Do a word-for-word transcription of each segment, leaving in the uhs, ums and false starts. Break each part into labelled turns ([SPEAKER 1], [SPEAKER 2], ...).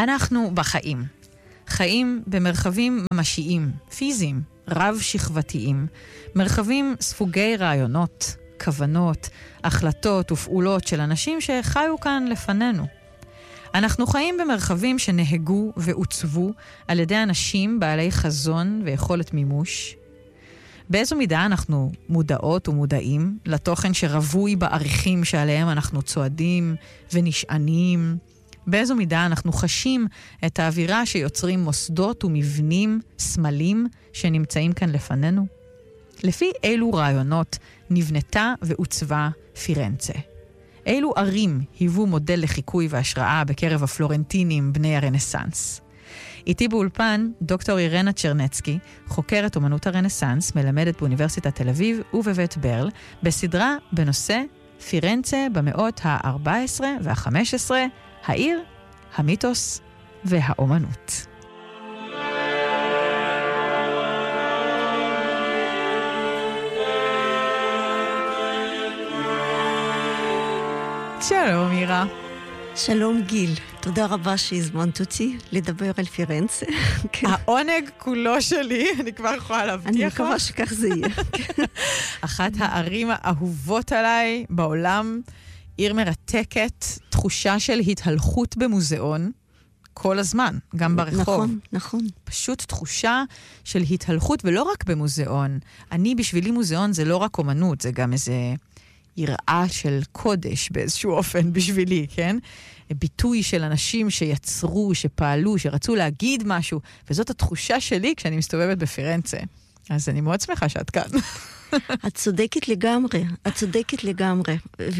[SPEAKER 1] אנחנו בחיים. חיים במרחבים ממשיים, פיזיים, רב-שכבתיים, מרחבים ספוגי רעיונות, כוונות, החלטות ופעולות של אנשים שחיו כאן לפנינו. אנחנו חיים במרחבים שנהגו ועוצבו על ידי אנשים בעלי חזון ויכולת מימוש. באיזו מידה אנחנו מודעות ומודעים לתוכן שרווי בערכים שעליהם אנחנו צועדים ונשענים? באיזו מידה אנחנו חשים את האווירה שיוצרים מוסדות ומבנים, סמלים שנמצאים כאן לפנינו? לפי אילו רעיונות נבנתה ועוצבה פירנצה? אילו ערים היוו מודל לחיקוי והשראה בקרב הפלורנטינים בני הרנסנס? איתי באולפן דוקטור אירנה צ'רנצקי, חוקרת אומנות הרנסנס, מלמדת באוניברסיטת תל אביב ובבית ברל, בסדרה בנושא פירנצה במאות ה-ארבע עשרה וה-חמש עשרה, העיר, המיתוס והאומנות. שלום מירה.
[SPEAKER 2] שלום גיל, תודה רבה שהזמנת אותי לדבר על פירנצה.
[SPEAKER 1] העונג כולו שלי, אני כבר יכולה להבטיח.
[SPEAKER 2] אני מקווה שכך זה יהיה.
[SPEAKER 1] אחת הערים האהובות עליי בעולם, עיר מרתקת, תחושה של התהלכות במוזיאון, כל הזמן, גם ברחוב.
[SPEAKER 2] נכון, נכון.
[SPEAKER 1] פשוט תחושה של התהלכות, ולא רק במוזיאון. אני, בשבילי מוזיאון זה לא רק אומנות, זה גם איזה יראה של קודש באיזשהו אופן בשבילי, כן? ביטוי של אנשים שיצרו, שפעלו, שרצו להגיד משהו, וזאת התחושה שלי כשאני מסתובבת בפירנצה. אז אני מאוד שמחה שאת כאן.
[SPEAKER 2] את צודקת לגמרי, את צודקת לגמרי.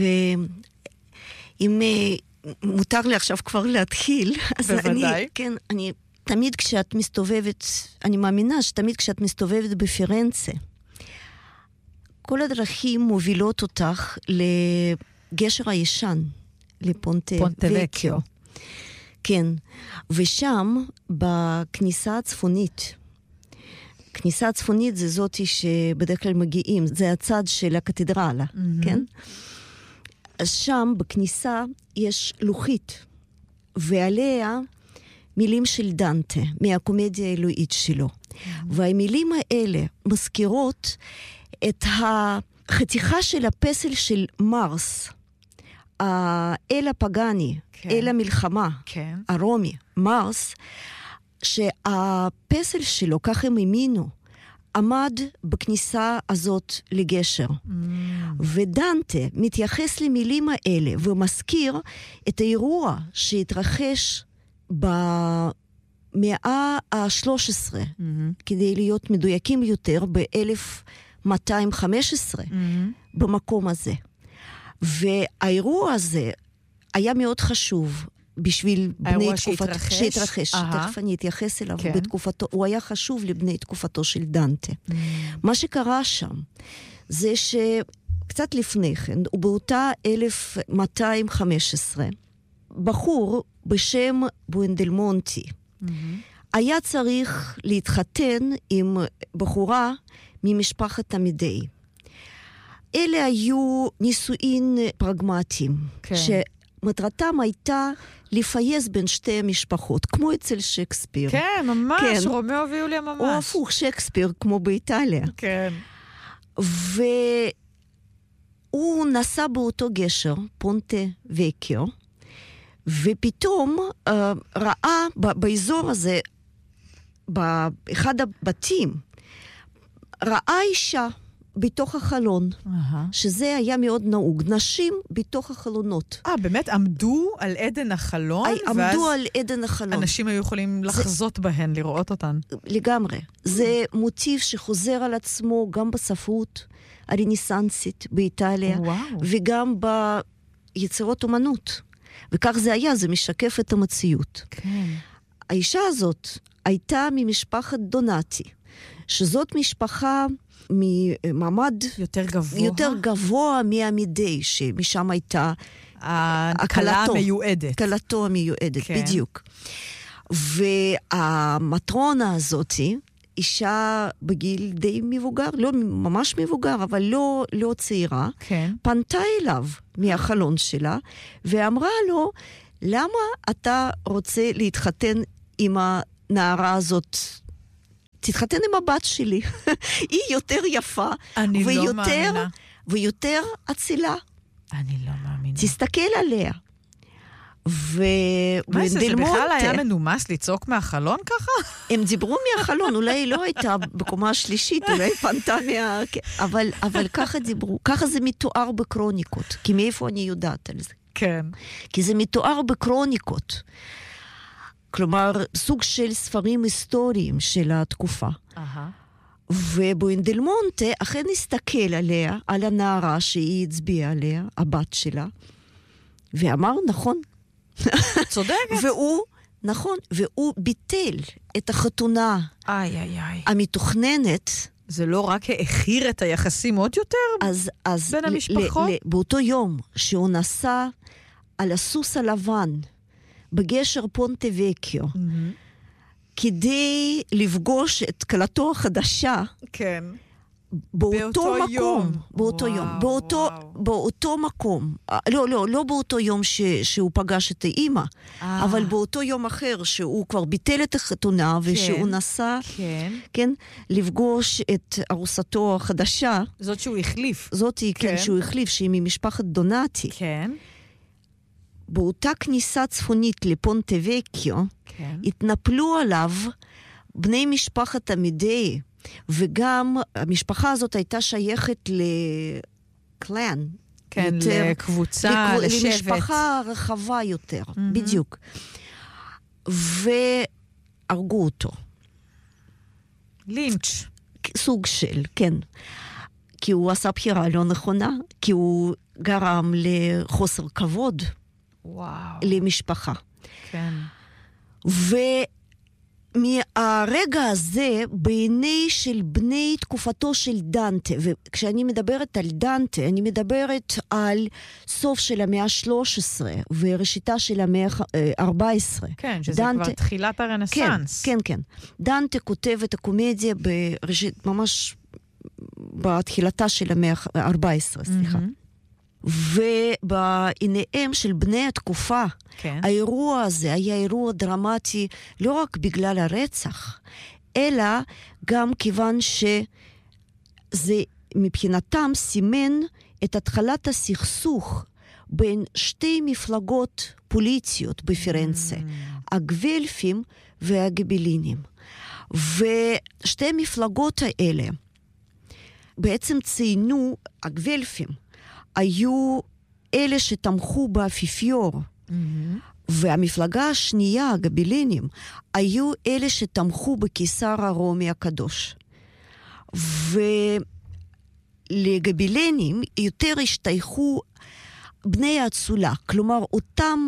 [SPEAKER 2] ואם מותר לי עכשיו כבר להתחיל, אז
[SPEAKER 1] בוודאי.
[SPEAKER 2] אני, כן, אני, תמיד כשאת מסתובבת, אני מאמינה שתמיד כשאת מסתובבת בפירנצה, כל הדרכים מובילות אותך לגשר הישן, לפונטה וקיו. כן, ושם בכניסה הצפונית, כניסה הצפונית זה זאת שבדרך כלל מגיעים, זה הצד של הקתדרלה, mm-hmm. כן? אז שם בכניסה יש לוחית, ועליה מילים של דנטה, מהקומדיה האלוהית שלו. Mm-hmm. והמילים האלה מזכירות את החתיכה של הפסל של מרס, האל הפגני, כן. אל המלחמה, כן. הרומי, מרס, שהפסל שלו, כך הם האמינו, עמד בכניסה הזאת לגשר. Mm. ודנטה מתייחס למילים האלה ומזכיר את האירוע שהתרחש במאה ה-שלוש עשרה, mm-hmm. כדי להיות מדויקים יותר, ב-אלף מאתיים וחמש עשרה, mm-hmm. במקום הזה. והאירוע הזה היה מאוד חשוב בשביל בני תקופתו, שהתרחש, תכף אני אתייחס אליו, כן. בתקופתו, הוא היה חשוב לבני תקופתו של דנטה. Mm. מה שקרה שם, זה שקצת לפני כן, ובאותה אלף מאתיים וחמש עשרה, בחור בשם בואנדלמונטי, mm-hmm. היה צריך להתחתן עם בחורה ממשפחת עמידי. אלה היו נישואין פרגמטיים, כן. שמטרתם הייתה לפייס בין שתי המשפחות, כמו אצל שייקספיר.
[SPEAKER 1] כן, ממש, כן. רומאו ויוליה ממש.
[SPEAKER 2] או הפוך, שייקספיר, כמו באיטליה.
[SPEAKER 1] כן.
[SPEAKER 2] והוא נסע באותו גשר, פונטה וקיו, ופתאום uh, ראה ב- באזור הזה, באחד הבתים, ראה אישה בתוך החלון, uh-huh. שזה היה מאוד נהוג, נשים בתוך החלונות.
[SPEAKER 1] אה, באמת? עמדו על עדן החלון?
[SPEAKER 2] I, עמדו על עדן החלון.
[SPEAKER 1] אנשים היו יכולים לחזות זה, בהן, לראות אותן.
[SPEAKER 2] לגמרי. זה מוטיב שחוזר על עצמו גם בספרות הרנסנסית באיטליה, וואו. וגם ביצירות אומנות. וכך זה היה, זה משקף את המציאות.
[SPEAKER 1] כן.
[SPEAKER 2] האישה הזאת הייתה ממשפחת דונטי, שזאת משפחה ממעמד
[SPEAKER 1] יותר גבוה,
[SPEAKER 2] יותר גבוה מעמידי, שמשם הייתה
[SPEAKER 1] הקלה המיועדת.
[SPEAKER 2] קלתו המיועדת, כן. בדיוק. והמטרונה הזאת, אישה בגיל די מבוגר, לא ממש מבוגר, אבל לא, לא צעירה,
[SPEAKER 1] כן.
[SPEAKER 2] פנתה אליו מהחלון שלה, ואמרה לו למה אתה רוצה להתחתן עם הנערה הזאת? תתחתן עם הבת שלי. היא יותר יפה.
[SPEAKER 1] אני
[SPEAKER 2] ויותר,
[SPEAKER 1] לא מאמינה.
[SPEAKER 2] ויותר אצילה.
[SPEAKER 1] אני לא מאמינה.
[SPEAKER 2] תסתכל עליה. ו...
[SPEAKER 1] מה זה, זה בכלל היה מנומס לצעוק מהחלון ככה?
[SPEAKER 2] הם דיברו מהחלון, אולי היא לא הייתה בקומה השלישית, אולי פנתה מה... אבל, אבל ככה דיברו, ככה זה מתואר בקרוניקות, כי מאיפה אני יודעת על זה?
[SPEAKER 1] כן.
[SPEAKER 2] כי זה מתואר בקרוניקות. כלומר, סוג של ספרים היסטוריים של התקופה.
[SPEAKER 1] אהה.
[SPEAKER 2] ובוינדלמונטה אכן הסתכל עליה, על הנערה שהיא הצביעה עליה, הבת שלה, ואמר, נכון.
[SPEAKER 1] צודקת.
[SPEAKER 2] והוא, נכון, והוא ביטל את החתונה
[SPEAKER 1] איי, איי, איי.
[SPEAKER 2] המתוכננת.
[SPEAKER 1] זה לא רק האחיר את היחסים עוד יותר
[SPEAKER 2] אז, אז
[SPEAKER 1] בין
[SPEAKER 2] ל-
[SPEAKER 1] המשפחות?
[SPEAKER 2] ל- ל- באותו יום שהוא נסע על הסוס הלבן, בגשר פונטה וקיו,
[SPEAKER 1] מהמם.
[SPEAKER 2] כדי לפגוש את כלתו החדשה,
[SPEAKER 1] כן.
[SPEAKER 2] באותו
[SPEAKER 1] באותו
[SPEAKER 2] מקום,
[SPEAKER 1] יום.
[SPEAKER 2] באותו
[SPEAKER 1] וואו,
[SPEAKER 2] יום, באותו,
[SPEAKER 1] וואו.
[SPEAKER 2] באותו מקום, אה, לא, לא, לא באותו יום ש, שהוא פגש את האימא,
[SPEAKER 1] אה.
[SPEAKER 2] אבל באותו יום אחר שהוא כבר ביטל את החתונה, ושהוא נסע,
[SPEAKER 1] כן.
[SPEAKER 2] כן, לפגוש את ארוסתו החדשה,
[SPEAKER 1] זאת שהוא החליף.
[SPEAKER 2] זאת היא, כן,
[SPEAKER 1] כן.
[SPEAKER 2] שהוא החליף, שהיא ממשפחת דונטי.
[SPEAKER 1] כן.
[SPEAKER 2] באותה כניסה צפונית לפונטה וקיו,
[SPEAKER 1] כן.
[SPEAKER 2] התנפלו עליו בני משפחת עמידי, וגם המשפחה הזאת הייתה שייכת לקלאן.
[SPEAKER 1] כן,
[SPEAKER 2] יותר,
[SPEAKER 1] לקבוצה,
[SPEAKER 2] לקב...
[SPEAKER 1] לשבט.
[SPEAKER 2] למשפחה רחבה יותר,
[SPEAKER 1] Mm-hmm.
[SPEAKER 2] בדיוק. והרגו אותו.
[SPEAKER 1] לינץ'.
[SPEAKER 2] סוג של, כן. כי הוא עשה בחירה לא נכונה, כי הוא גרם לחוסר כבוד
[SPEAKER 1] וואו.
[SPEAKER 2] למשפחה.
[SPEAKER 1] כן.
[SPEAKER 2] ומהרגע הזה, בעיני של בני תקופתו של דנטה, וכשאני מדברת על דנטה, אני מדברת על סוף של המאה ה-שלוש עשרה, וראשיתה של המאה ה-ארבע עשרה.
[SPEAKER 1] כן, שזה
[SPEAKER 2] דנטה...
[SPEAKER 1] כבר תחילת הרנסנס.
[SPEAKER 2] כן, כן, כן. דנטה כותב את הקומדיה בראשית, ממש בתחילתה של המאה ה-ארבע עשרה, סליחה.
[SPEAKER 1] Mm-hmm.
[SPEAKER 2] ובעיניהם של בני התקופה,
[SPEAKER 1] כן.
[SPEAKER 2] האירוע הזה היה אירוע דרמטי לא רק בגלל הרצח, אלא גם כיוון שזה מבחינתם סימן את התחלת הסכסוך בין שתי מפלגות פוליטיות בפירנצה,
[SPEAKER 1] Mm.
[SPEAKER 2] הגוולפים והגבלינים. ושתי המפלגות האלה בעצם ציינו, הגוולפים, היו אלה שתמכו באפיפיור,
[SPEAKER 1] Mm-hmm.
[SPEAKER 2] והמפלגה השנייה, הגבלינים, היו אלה שתמכו בקיסר הרומי הקדוש. ולגבלינים יותר השתייכו בני האצולה, כלומר אותם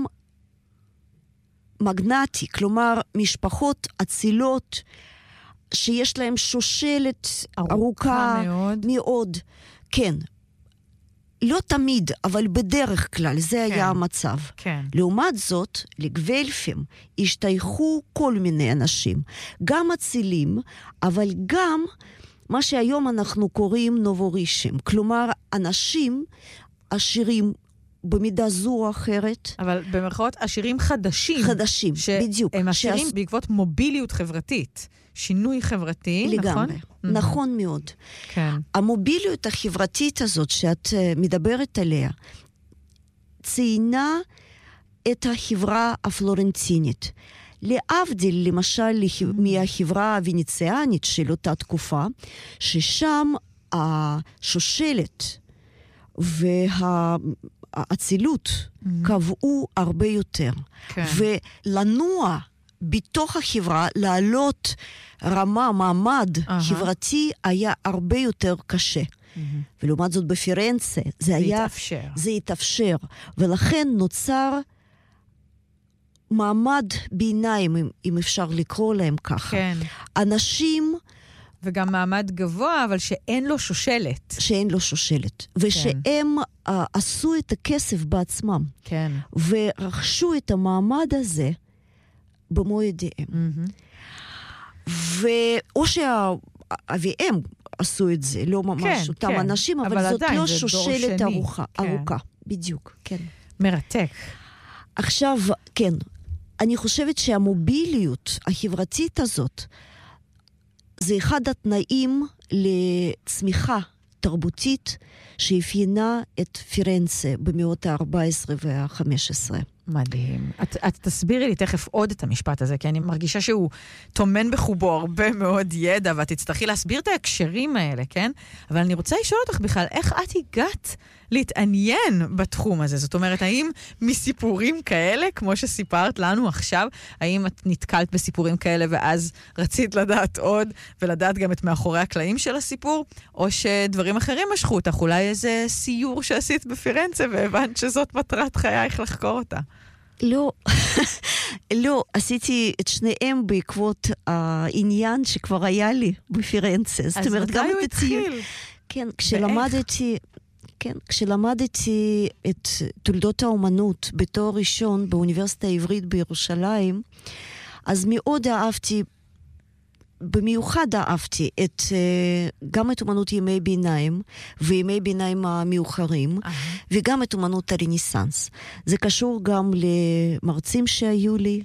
[SPEAKER 2] מגנטי, כלומר משפחות אצילות שיש להם שושלת
[SPEAKER 1] ארוכה,
[SPEAKER 2] ארוכה
[SPEAKER 1] מאוד.
[SPEAKER 2] מאוד. כן. לא תמיד, אבל בדרך כלל, זה
[SPEAKER 1] כן.
[SPEAKER 2] היה המצב.
[SPEAKER 1] כן.
[SPEAKER 2] לעומת זאת, לגוולפים השתייכו כל מיני אנשים, גם אצילים, אבל גם מה שהיום אנחנו קוראים נובורישים, כלומר, אנשים עשירים במידה זו או אחרת.
[SPEAKER 1] אבל במרכאות עשירים חדשים.
[SPEAKER 2] חדשים,
[SPEAKER 1] ש-
[SPEAKER 2] בדיוק.
[SPEAKER 1] הם עשירים
[SPEAKER 2] שעש...
[SPEAKER 1] בעקבות מוביליות חברתית. שינוי חברתי,
[SPEAKER 2] לגמרי.
[SPEAKER 1] נכון?
[SPEAKER 2] נכון מאוד.
[SPEAKER 1] כן.
[SPEAKER 2] המוביליות החברתית הזאת שאת uh, מדברת עליה, ציינה את החברה הפלורנטינית. להבדיל, למשל, מהחברה הוונציאנית של אותה תקופה, ששם השושלת והאצילות קבעו הרבה יותר.
[SPEAKER 1] כן.
[SPEAKER 2] ולנוע בתוך החברה, לעלות רמה, מעמד
[SPEAKER 1] אהה.
[SPEAKER 2] חברתי, היה הרבה יותר קשה. ולעומת זאת בפירנצה, זה,
[SPEAKER 1] זה
[SPEAKER 2] היה...
[SPEAKER 1] התאפשר.
[SPEAKER 2] זה התאפשר. ולכן נוצר מעמד ביניים, אם, אם אפשר לקרוא להם ככה.
[SPEAKER 1] כן. אנשים... וגם מעמד גבוה, אבל שאין לו שושלת.
[SPEAKER 2] שאין לו שושלת. ושהם uh, עשו את הכסף בעצמם.
[SPEAKER 1] כן.
[SPEAKER 2] ורכשו את המעמד הזה במו ידיהם.
[SPEAKER 1] Mm-hmm.
[SPEAKER 2] ואו שאביהם עשו את זה, לא ממש
[SPEAKER 1] כן,
[SPEAKER 2] אותם
[SPEAKER 1] כן.
[SPEAKER 2] אנשים, אבל,
[SPEAKER 1] אבל
[SPEAKER 2] זאת
[SPEAKER 1] עדיין,
[SPEAKER 2] לא
[SPEAKER 1] זה דור
[SPEAKER 2] שושלת
[SPEAKER 1] שני.
[SPEAKER 2] ארוכה,
[SPEAKER 1] כן.
[SPEAKER 2] ארוכה. בדיוק, כן.
[SPEAKER 1] מרתק.
[SPEAKER 2] עכשיו, כן, אני חושבת שהמוביליות החברתית הזאת, זה אחד התנאים לצמיחה תרבותית שאפיינה את פירנצה במאות ה-ארבע עשרה וה-חמש עשרה.
[SPEAKER 1] מדהים. את, את תסבירי לי תכף עוד את המשפט הזה, כי אני מרגישה שהוא תומן בחובו הרבה מאוד ידע, ואת תצטרכי להסביר את ההקשרים האלה, כן? אבל אני רוצה לשאול אותך בכלל, איך את הגעת להתעניין בתחום הזה? זאת אומרת, האם מסיפורים כאלה, כמו שסיפרת לנו עכשיו, האם את נתקלת בסיפורים כאלה ואז רצית לדעת עוד, ולדעת גם את מאחורי הקלעים של הסיפור, או שדברים אחרים משכו אותך, אולי איזה סיור שעשית בפירנצה, והבנת שזאת מטרת חייך לחקור אותה?
[SPEAKER 2] לא, לא, עשיתי את שניהם בעקבות העניין שכבר היה לי בפירנצה.
[SPEAKER 1] אז מתי הוא התחיל?
[SPEAKER 2] כן, כשלמדתי, כן, כשלמדתי את תולדות האומנות בתואר ראשון באוניברסיטה העברית בירושלים, אז מאוד אהבתי, במיוחד אהבתי את, גם את אומנות ימי ביניים, וימי ביניים המאוחרים, uh-huh. וגם את אומנות הרנסנס. זה קשור גם למרצים שהיו לי,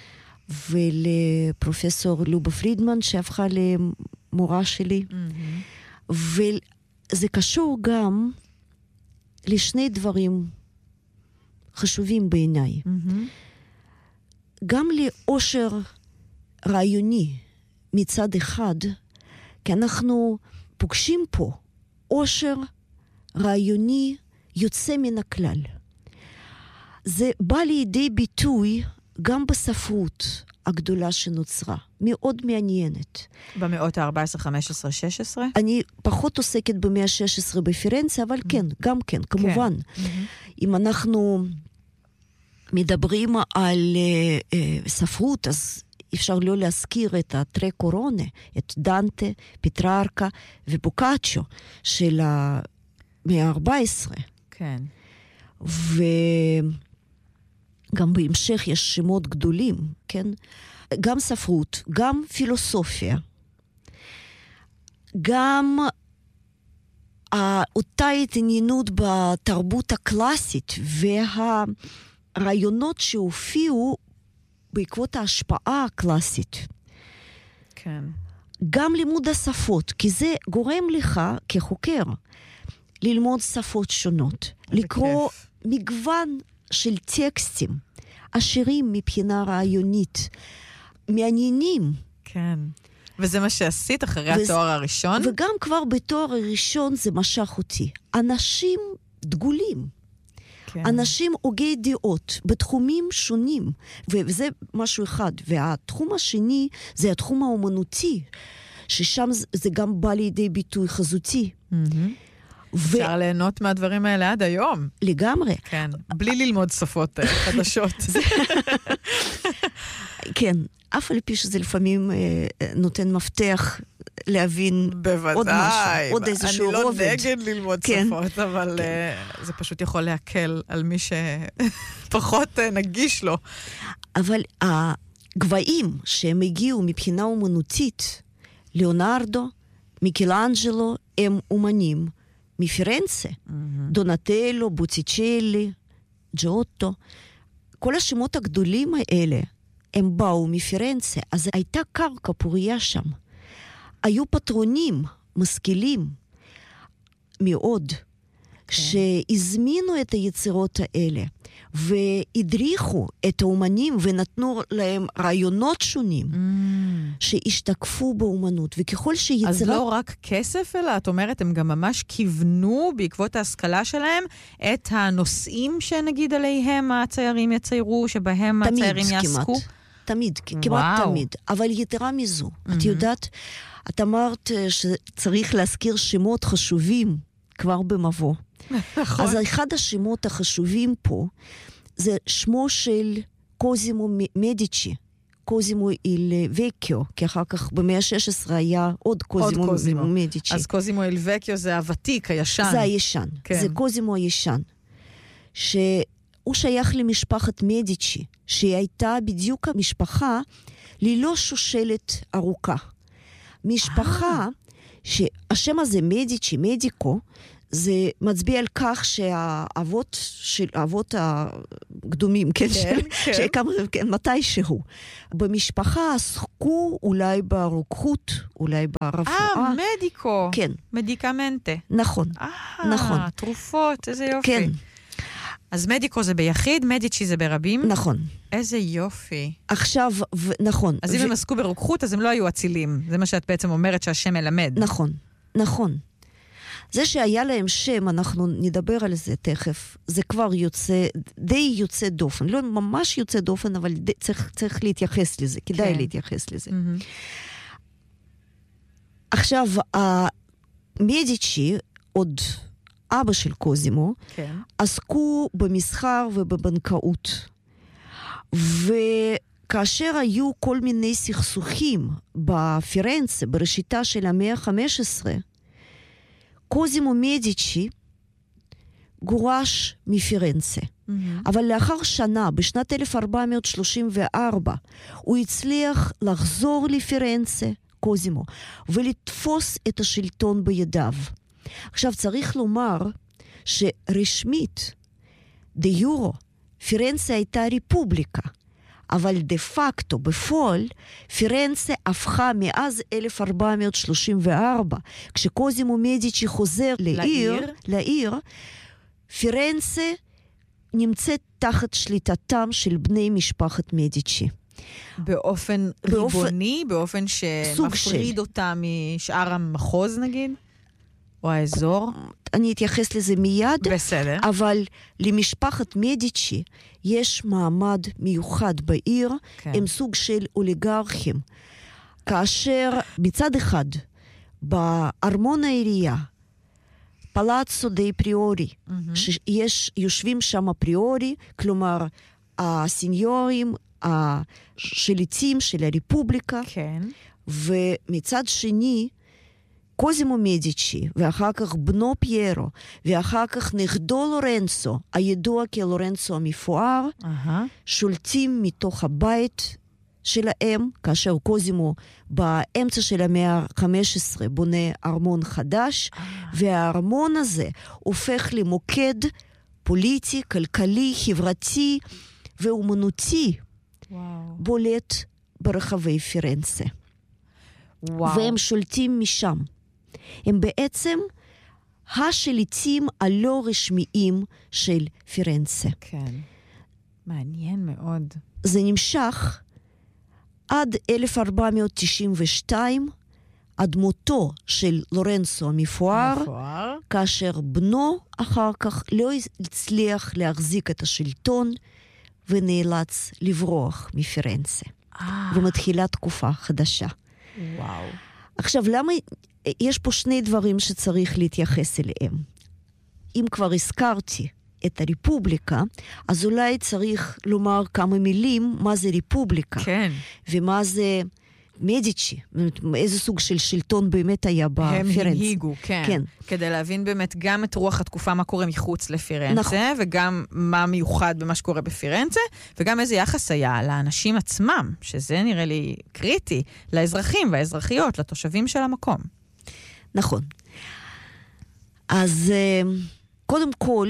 [SPEAKER 2] ולפרופסור לובה פרידמן, שהפכה למורה שלי. Uh-huh. וזה קשור גם לשני דברים חשובים בעיניי. Mm-hmm. גם לאושר רעיוני מצד אחד, כי אנחנו פוגשים פה אושר רעיוני יוצא מן הכלל. זה בא לידי ביטוי גם בספרות הגדולה שנוצרה, מאוד מעניינת.
[SPEAKER 1] במאות ה-ארבע עשרה, חמש עשרה, שש עשרה?
[SPEAKER 2] אני פחות עוסקת במאה ה-שש עשרה בפירנצה, אבל כן, גם כן, כמובן. אם אנחנו מדברים על ספרות, אז אפשר לא להזכיר את הטרי קורונה, את דנטה, פטרארקה ובוקאצ'ו של המאה ה-ארבע עשרה.
[SPEAKER 1] כן.
[SPEAKER 2] וגם בהמשך יש שמות גדולים, כן? גם ספרות, גם פילוסופיה, גם אותה התעניינות בתרבות הקלאסית והרעיונות שהופיעו בעקבות ההשפעה הקלאסית.
[SPEAKER 1] כן.
[SPEAKER 2] גם לימוד השפות, כי זה גורם לך כחוקר ללמוד שפות שונות, לקרוא כיף. מגוון של טקסטים, עשירים מבחינה רעיונית, מעניינים.
[SPEAKER 1] כן. וזה מה שעשית אחרי וזה, התואר הראשון?
[SPEAKER 2] וגם כבר בתואר הראשון זה משך אותי. אנשים דגולים. כן. אנשים הוגי דעות בתחומים שונים, וזה משהו אחד. והתחום השני זה התחום האומנותי, ששם זה גם בא לידי ביטוי חזותי.
[SPEAKER 1] Mm-hmm. ו... אפשר ליהנות מהדברים האלה עד היום.
[SPEAKER 2] לגמרי.
[SPEAKER 1] כן, בלי ללמוד שפות חדשות.
[SPEAKER 2] כן, אף על פי שזה לפעמים אה, נותן מפתח להבין
[SPEAKER 1] בוודאי,
[SPEAKER 2] עוד משהו, עוד איזשהו רובד.
[SPEAKER 1] אני לא נגד ללמוד כן. שפות, אבל כן. uh, זה פשוט יכול להקל על מי שפחות uh, נגיש לו.
[SPEAKER 2] אבל הגבהים שהם הגיעו מבחינה אומנותית, ליאונרדו, מיקלאנג'לו, הם אומנים מפירנצה. Mm-hmm. דונטלו, בוטיצ'לי, ג'וטו. כל השמות הגדולים האלה, הם באו מפירנצה, אז הייתה קרקע פוריה שם. היו פטרונים משכילים מאוד, כן. שהזמינו את היצירות האלה, והדריכו את האומנים ונתנו להם רעיונות שונים, mm. שהשתקפו באומנות, וככל שיצירה...
[SPEAKER 1] אז לא רק כסף, אלא את אומרת, הם גם ממש כיוונו בעקבות ההשכלה שלהם את הנושאים שנגיד עליהם הציירים יציירו, שבהם הציירים יעסקו?
[SPEAKER 2] כמעט. תמיד, כמעט תמיד. אבל יתרה מזו, mm-hmm. את יודעת, את אמרת שצריך להזכיר שמות חשובים כבר במבוא. נכון. אז אחד השמות החשובים פה, זה שמו של קוזימו מדיצ'י, קוזימו איל וקיו, כי אחר כך במאה ה-שש עשרה היה עוד קוזימו, עוד קוזימו. מדיצ'י.
[SPEAKER 1] אז קוזימו איל וקיו זה הוותיק, הישן.
[SPEAKER 2] זה הישן, כן. זה קוזימו הישן, ש... הוא שייך למשפחת מדיצ'י, שהיא הייתה בדיוק המשפחה ללא שושלת ארוכה. משפחה, שהשם הזה מדיצ'י, מדיקו, זה מצביע על כך שהאבות של האבות הקדומים, כן,
[SPEAKER 1] כן, כן.
[SPEAKER 2] שכמה, כן, מתישהו, במשפחה עסקו אולי ברוקחות, אולי ברפואה.
[SPEAKER 1] אה, מדיקו.
[SPEAKER 2] כן.
[SPEAKER 1] מדיקמנטה.
[SPEAKER 2] נכון,
[SPEAKER 1] אה,
[SPEAKER 2] נכון.
[SPEAKER 1] תרופות, איזה יופי.
[SPEAKER 2] כן.
[SPEAKER 1] אז מדיקו זה ביחיד, מדיצ'י זה ברבים.
[SPEAKER 2] נכון.
[SPEAKER 1] איזה יופי.
[SPEAKER 2] עכשיו, ו- נכון.
[SPEAKER 1] אז אם
[SPEAKER 2] ו-
[SPEAKER 1] הם עסקו ברוקחות, אז הם לא היו אצילים. זה מה שאת בעצם אומרת שהשם מלמד.
[SPEAKER 2] נכון, נכון. זה שהיה להם שם, אנחנו נדבר על זה תכף, זה כבר יוצא, די יוצא דופן. לא ממש יוצא דופן, אבל די, צריך, צריך להתייחס לזה, כדאי
[SPEAKER 1] כן.
[SPEAKER 2] להתייחס לזה.
[SPEAKER 1] Mm-hmm.
[SPEAKER 2] עכשיו, המדיצ'י, עוד אבא של קוזימו,
[SPEAKER 1] כן.
[SPEAKER 2] עסקו במסחר ובבנקאות. וכאשר היו כל מיני סכסוכים בפירנצה, בראשיתה של המאה ה-חמש עשרה, קוזימו מדיצ'י גורש מפירנצה. Mm-hmm. אבל לאחר שנה, בשנת אלף ארבע מאות שלושים וארבע, הוא הצליח לחזור לפירנצה, קוזימו, ולתפוס את השלטון בידיו. עכשיו צריך לומר שרשמית, דה יורו, פירנצה הייתה ריפובליקה, אבל דה פקטו, בפועל, פירנצה הפכה מאז אלף ארבע מאות שלושים וארבע, כשקוזימו מדיצ'י חוזר לעיר, לעיר, לעיר פירנצה נמצאת תחת שליטתם של בני משפחת מדיצ'י.
[SPEAKER 1] באופן, באופן ריבוני, באופן שמפריד
[SPEAKER 2] של...
[SPEAKER 1] אותה משאר המחוז נגיד? או האזור?
[SPEAKER 2] אני אתייחס לזה מיד.
[SPEAKER 1] בסדר.
[SPEAKER 2] אבל למשפחת מדיצ'י יש מעמד מיוחד בעיר, כן. הם סוג של אוליגרכים. כאשר מצד אחד, בארמון העירייה, פלאצו די פריורי, mm-hmm. שיש, יושבים שם פריורי, כלומר, הסניורים, השליטים של הרפובליקה,
[SPEAKER 1] כן.
[SPEAKER 2] ומצד שני, קוזימו מדיצ'י, ואחר כך בנו פיירו, ואחר כך נכדו לורנצו, הידוע כלורנצו המפואר, uh-huh. שולטים מתוך הבית שלהם, כאשר קוזימו באמצע של המאה ה-חמש עשרה בונה ארמון חדש, uh-huh. והארמון הזה הופך למוקד פוליטי, כלכלי, חברתי ואומנותי, wow. בולט ברחבי פירנצה. Wow. והם שולטים משם. הם בעצם השליטים הלא רשמיים של פירנצה.
[SPEAKER 1] כן. מעניין מאוד.
[SPEAKER 2] זה נמשך עד אלף ארבע מאות תשעים ושתיים, עד מותו של לורנצו המפואר,
[SPEAKER 1] מפואר.
[SPEAKER 2] כאשר בנו אחר כך לא הצליח להחזיק את השלטון, ונאלץ לברוח מפירנצה. אה. ומתחילה תקופה חדשה.
[SPEAKER 1] וואו.
[SPEAKER 2] עכשיו, למה... יש פה שני דברים שצריך להתייחס אליהם. אם כבר הזכרתי את הרפובליקה, אז אולי צריך לומר כמה מילים מה זה רפובליקה.
[SPEAKER 1] כן.
[SPEAKER 2] ומה זה מדיצ'י. איזה סוג של שלטון באמת היה בפירנצה.
[SPEAKER 1] הם הנהיגו, כן. כן. כדי להבין באמת גם את רוח התקופה, מה קורה מחוץ לפירנצה, נכון. וגם מה מיוחד במה שקורה בפירנצה, וגם איזה יחס היה לאנשים עצמם, שזה נראה לי קריטי, לאזרחים והאזרחיות, לתושבים של המקום.
[SPEAKER 2] נכון. אז קודם כל,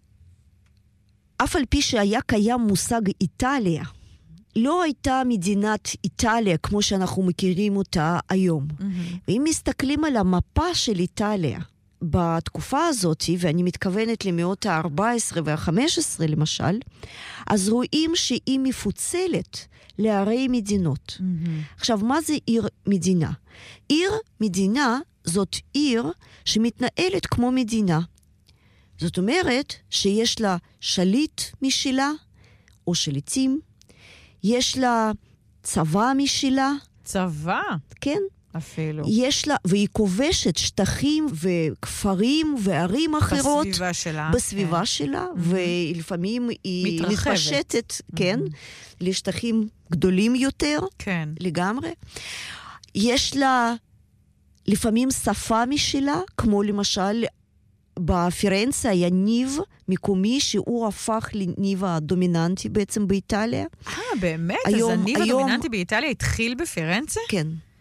[SPEAKER 2] אף על פי שהיה קיים מושג איטליה, לא הייתה מדינת איטליה כמו שאנחנו מכירים אותה היום. Mm-hmm. ואם מסתכלים על המפה של איטליה בתקופה הזאת, ואני מתכוונת למאות ה-ארבע עשרה וה-חמש עשרה למשל, אז רואים שהיא מפוצלת לערי מדינות. Mm-hmm. עכשיו, מה זה עיר מדינה? עיר מדינה זאת עיר שמתנהלת כמו מדינה. זאת אומרת שיש לה שליט משלה, או שליטים, יש לה צבא משלה.
[SPEAKER 1] צבא?
[SPEAKER 2] כן.
[SPEAKER 1] אפילו.
[SPEAKER 2] יש לה, והיא כובשת שטחים וכפרים וערים אחרות.
[SPEAKER 1] בסביבה שלה.
[SPEAKER 2] בסביבה כן. שלה, mm-hmm. ולפעמים היא
[SPEAKER 1] מתרחבת.
[SPEAKER 2] מתפשטת, mm-hmm. כן, לשטחים גדולים יותר.
[SPEAKER 1] כן.
[SPEAKER 2] לגמרי. יש לה לפעמים שפה משלה, כמו למשל בפירנצה היה ניב מקומי שהוא הפך לניב הדומיננטי בעצם באיטליה.
[SPEAKER 1] אה, באמת? היום, אז הניב היום... הדומיננטי באיטליה התחיל בפירנצה?
[SPEAKER 2] כן.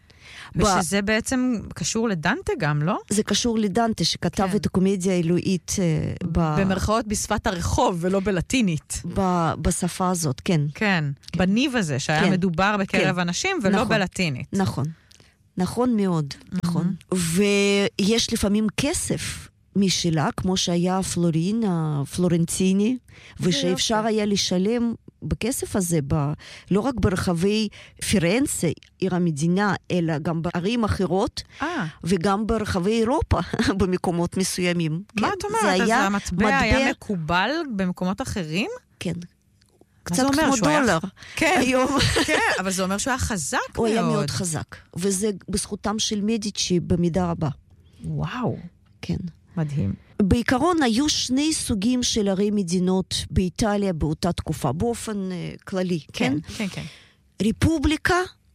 [SPEAKER 1] ושזה ב... בעצם קשור לדנטה גם, לא?
[SPEAKER 2] זה קשור לדנטה, שכתב
[SPEAKER 1] כן.
[SPEAKER 2] את הקומדיה האלוהית... ב...
[SPEAKER 1] במרכאות בשפת הרחוב, ולא בלטינית.
[SPEAKER 2] ב... בשפה הזאת, כן.
[SPEAKER 1] כן, כן. בניב הזה, שהיה כן. מדובר בקרב כן. אנשים, ולא
[SPEAKER 2] נכון.
[SPEAKER 1] בלטינית.
[SPEAKER 2] נכון, נכון מאוד, mm-hmm. נכון. ויש לפעמים כסף משלה, כמו שהיה פלורין, הפלורנטיני, ושאפשר היה לשלם בכסף הזה, ב... לא רק ברחבי פירנצה, עיר המדינה, אלא גם בערים אחרות, 아. וגם ברחבי אירופה, במקומות מסוימים.
[SPEAKER 1] מה את אומרת? אז המטבע מטבע... היה מקובל במקומות אחרים?
[SPEAKER 2] כן. קצת כמו דולר.
[SPEAKER 1] כן,
[SPEAKER 2] היום.
[SPEAKER 1] כן, אבל זה אומר שהוא היה חזק מאוד.
[SPEAKER 2] הוא היה מאוד חזק, וזה בזכותם של מדיצ'י במידה רבה.
[SPEAKER 1] וואו.
[SPEAKER 2] כן.
[SPEAKER 1] מדהים.
[SPEAKER 2] בעיקרון היו שני סוגים של ערי מדינות באיטליה באותה תקופה, באופן uh, כללי, כן?
[SPEAKER 1] כן, כן, כן.
[SPEAKER 2] ריפובליקה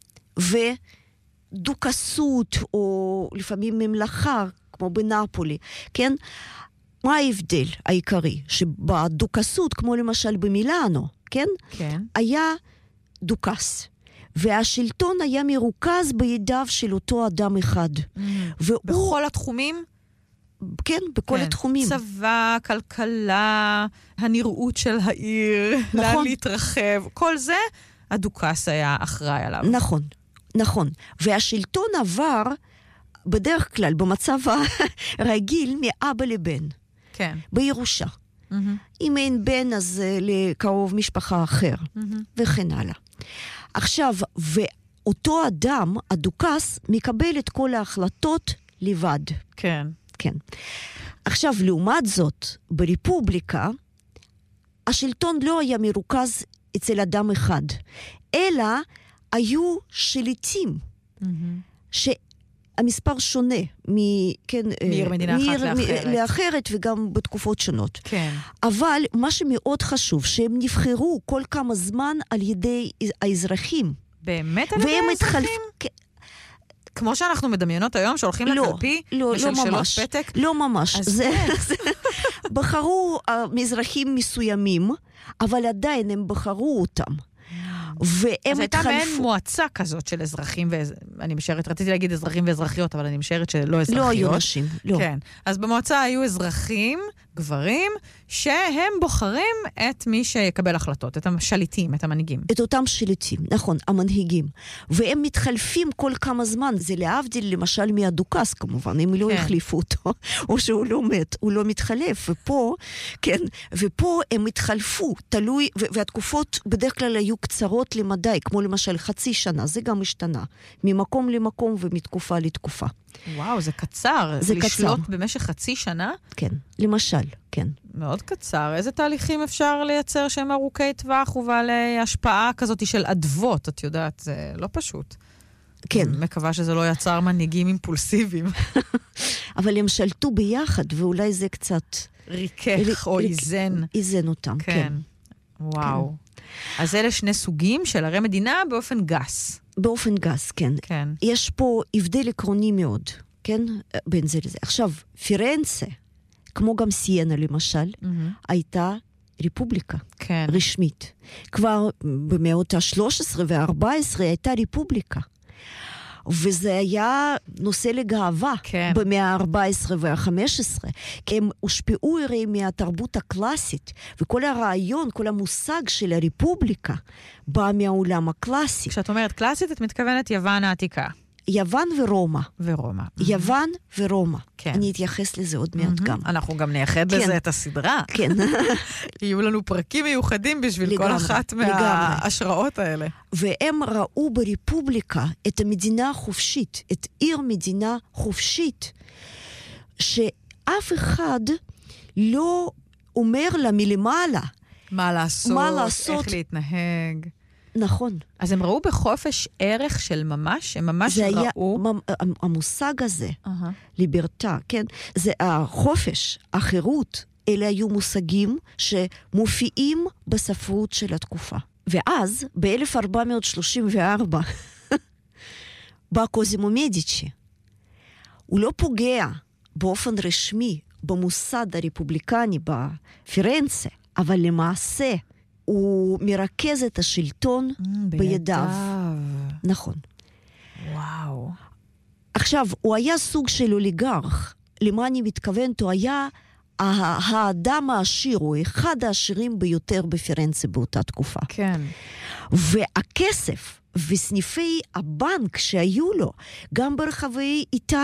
[SPEAKER 2] ודוכסות, או לפעמים ממלכה, כמו בנפולי, כן? מה ההבדל העיקרי? שבדוכסות, כמו למשל במילאנו, כן?
[SPEAKER 1] כן.
[SPEAKER 2] היה דוכס. והשלטון היה מרוכז בידיו של אותו אדם אחד.
[SPEAKER 1] Mm. והוא... בכל התחומים?
[SPEAKER 2] כן, בכל כן. התחומים.
[SPEAKER 1] צבא, כלכלה, הנראות של העיר, נכון. לאן להתרחב, כל זה, הדוכס היה אחראי עליו.
[SPEAKER 2] נכון, נכון. והשלטון עבר, בדרך כלל, במצב הרגיל, מאבא לבן.
[SPEAKER 1] כן.
[SPEAKER 2] בירושה. Mm-hmm. אם אין בן, אז uh, לקרוב משפחה אחר, mm-hmm. וכן הלאה. עכשיו, ואותו אדם, הדוכס, מקבל את כל ההחלטות לבד.
[SPEAKER 1] כן.
[SPEAKER 2] כן. עכשיו, לעומת זאת, בריפובליקה, השלטון לא היה מרוכז אצל אדם אחד, אלא היו שליטים, mm-hmm. שהמספר שונה מ... כן,
[SPEAKER 1] מעיר מדינה אחת לאחרת.
[SPEAKER 2] לאחרת, וגם בתקופות שונות.
[SPEAKER 1] כן.
[SPEAKER 2] אבל מה שמאוד חשוב, שהם נבחרו כל כמה זמן על ידי האזרחים.
[SPEAKER 1] באמת על ידי האזרחים?
[SPEAKER 2] התחלפ...
[SPEAKER 1] כמו שאנחנו מדמיינות היום, שהולכים
[SPEAKER 2] לא,
[SPEAKER 1] לקלפי,
[SPEAKER 2] לא, לא ממש,
[SPEAKER 1] פתק.
[SPEAKER 2] לא ממש. זה, זה, בחרו uh, מזרחים מסוימים, אבל עדיין הם בחרו אותם. והם
[SPEAKER 1] אז הייתה
[SPEAKER 2] התחלפו.
[SPEAKER 1] מעין מועצה כזאת של אזרחים, ואני משערת, רציתי להגיד אזרחים ואזרחיות, אבל אני משערת שלא אזרחיות.
[SPEAKER 2] לא היו נשים, לא.
[SPEAKER 1] כן. אז במועצה היו אזרחים, גברים, שהם בוחרים את מי שיקבל החלטות, את השליטים, את המנהיגים.
[SPEAKER 2] את אותם שליטים, נכון, המנהיגים. והם מתחלפים כל כמה זמן, זה להבדיל למשל מהדוכס כמובן, אם לא החליפו אותו, או שהוא לא מת, הוא לא מתחלף, ופה, כן, ופה הם התחלפו, תלוי, והתקופות בדרך כלל היו קצרות למדי, כמו למשל חצי שנה, זה גם השתנה, ממקום למקום ומתקופה לתקופה.
[SPEAKER 1] וואו, זה קצר.
[SPEAKER 2] זה קצר.
[SPEAKER 1] לשלוט במשך חצי שנה?
[SPEAKER 2] כן, למשל, כן.
[SPEAKER 1] מאוד קצר. איזה תהליכים אפשר לייצר שהם ארוכי טווח ובעלי השפעה כזאת של אדוות, את יודעת, זה לא פשוט.
[SPEAKER 2] כן.
[SPEAKER 1] מקווה שזה לא יצר מנהיגים אימפולסיביים.
[SPEAKER 2] אבל הם שלטו ביחד, ואולי זה קצת...
[SPEAKER 1] ריכך או איזן.
[SPEAKER 2] איזן אותם, כן.
[SPEAKER 1] כן. וואו. אז אלה שני סוגים של ערי מדינה באופן גס.
[SPEAKER 2] באופן גס, כן.
[SPEAKER 1] כן.
[SPEAKER 2] יש פה הבדל עקרוני מאוד, כן? בין זה לזה. עכשיו, פירנצה, כמו גם סיינה למשל, mm-hmm. הייתה ריפובליקה
[SPEAKER 1] כן.
[SPEAKER 2] רשמית. כבר במאות ה-שלוש עשרה וה-ארבע עשרה הייתה ריפובליקה. וזה היה נושא לגאווה
[SPEAKER 1] כן.
[SPEAKER 2] במאה ה-ארבע עשרה וה-חמש עשרה, כי הם הושפעו הרי מהתרבות הקלאסית, וכל הרעיון, כל המושג של הריפובליקה, בא מהעולם הקלאסי.
[SPEAKER 1] כשאת אומרת קלאסית, את מתכוונת יוון העתיקה.
[SPEAKER 2] יוון ורומא.
[SPEAKER 1] ורומא.
[SPEAKER 2] יוון ורומא.
[SPEAKER 1] כן.
[SPEAKER 2] אני אתייחס לזה עוד מעט גם.
[SPEAKER 1] אנחנו גם נייחד לזה את הסדרה.
[SPEAKER 2] כן.
[SPEAKER 1] יהיו לנו פרקים מיוחדים בשביל כל אחת מההשראות האלה.
[SPEAKER 2] והם ראו בריפובליקה את המדינה החופשית, את עיר מדינה חופשית, שאף אחד לא אומר לה מלמעלה.
[SPEAKER 1] מה לעשות,
[SPEAKER 2] מה לעשות.
[SPEAKER 1] איך להתנהג.
[SPEAKER 2] נכון.
[SPEAKER 1] אז הם ראו בחופש ערך של ממש, הם ממש
[SPEAKER 2] זה
[SPEAKER 1] ראו...
[SPEAKER 2] היה, המושג הזה, uh-huh. ליברטה, כן? זה החופש, החירות, אלה היו מושגים שמופיעים בספרות של התקופה. ואז, ב-אלף ארבע מאות שלושים וארבע, בא קוזימו מדיצ'י. הוא לא פוגע באופן רשמי במוסד הרפובליקני בפירנצה, אבל למעשה הוא מרכז את השלטון mm, בידיו.
[SPEAKER 1] בידיו.
[SPEAKER 2] נכון.
[SPEAKER 1] וואו.
[SPEAKER 2] עכשיו, הוא היה סוג של אוליגרך. למה אני מתכוונת? הוא היה האדם העשיר, הוא אחד העשירים ביותר בפירנצה באותה תקופה.
[SPEAKER 1] כן.
[SPEAKER 2] והכסף וסניפי הבנק שהיו לו, גם ברחבי איטליה,